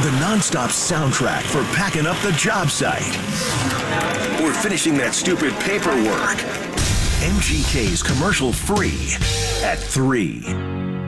The nonstop soundtrack for packing up the job site or finishing that stupid paperwork. MGK's commercial free at 3.